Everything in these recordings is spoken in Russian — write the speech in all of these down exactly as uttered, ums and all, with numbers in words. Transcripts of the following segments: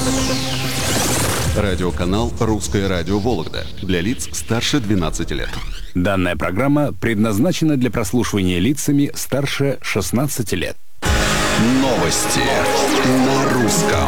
Радиоканал «Русское радио Вологда» для лиц старше двенадцати лет. Данная программа предназначена для прослушивания лицами старше шестнадцати лет. Новости на русском.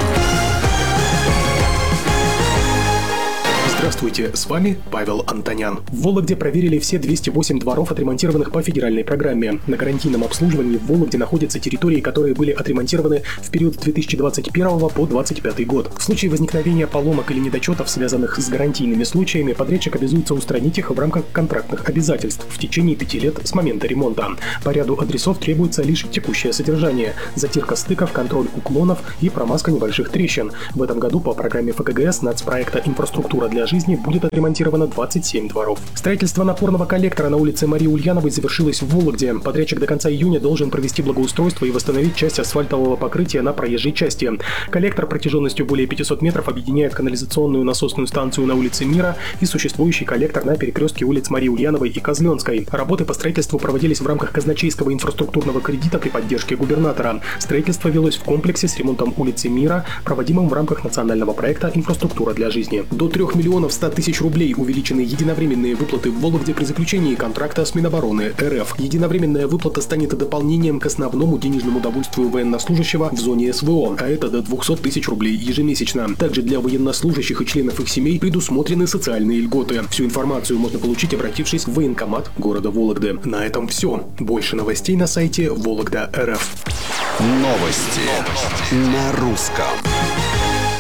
Здравствуйте, с вами Павел Антонян. В Вологде проверили все двести восемь дворов, отремонтированных по федеральной программе. На гарантийном обслуживании в Вологде находятся территории, которые были отремонтированы в период с две тысячи двадцать первого по двадцать пятый год. В случае возникновения поломок или недочетов, связанных с гарантийными случаями, подрядчик обязуется устранить их в рамках контрактных обязательств в течение пяти лет с момента ремонта. По ряду адресов требуется лишь текущее содержание, затирка стыков, контроль уклонов и промазка небольших трещин. В этом году по программе эф ка гэ эс нацпроекта «Инфраструктура для жизни» будет отремонтировано двадцать семь дворов. Строительство напорного коллектора на улице Марии Ульяновой завершилось в Вологде. Подрядчик до конца июня должен провести благоустройство и восстановить часть асфальтового покрытия на проезжей части. Коллектор протяженностью более пятисот метров объединяет канализационную насосную станцию на улице Мира и существующий коллектор на перекрестке улиц Марии Ульяновой и Козленской. Работы по строительству проводились в рамках казначейского инфраструктурного кредита при поддержке губернатора. Строительство велось в комплексе с ремонтом улицы Мира, проводимым в рамках национального проекта «Инфраструктура для жизни». До трех миллионов ста тысяч рублей увеличены единовременные выплаты в Вологде при заключении контракта с Минобороны эр эф. Единовременная выплата станет дополнением к основному денежному довольствию военнослужащего в зоне эс вэ о, а это до двухсот тысяч рублей ежемесячно. Также для военнослужащих и членов их семей предусмотрены социальные льготы. Всю информацию можно получить, обратившись в военкомат города Вологды. На этом все. Больше новостей на сайте Вологда точка эр эф. Новости на русском.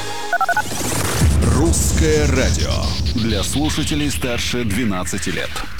Русское радио для слушателей старше двенадцати лет.